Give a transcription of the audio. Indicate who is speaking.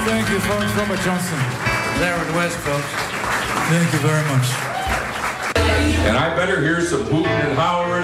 Speaker 1: Thank you, folks. Robert Johnson.
Speaker 2: Darren West, folks.
Speaker 1: Thank you very much.
Speaker 3: And I better hear some hooting and hollering